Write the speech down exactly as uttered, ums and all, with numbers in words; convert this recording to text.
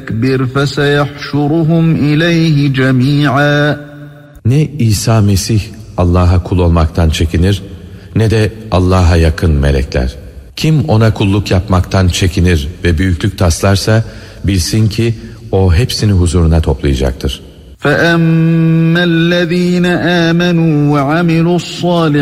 فَسَيَحْشُرُهُمْ إِلَيْهِ جَمِيعًا. Ne İsa Mesih Allah'a kul olmaktan çekinir, ne de Allah'a yakın melekler. Kim ona kulluk yapmaktan çekinir ve büyüklük taslarsa, bilsin ki o hepsini huzuruna toplayacaktır. فَأَمَّا الَّذ۪ينَ آمَنُوا وَعَمِلُوا الصَّالِحَاتِ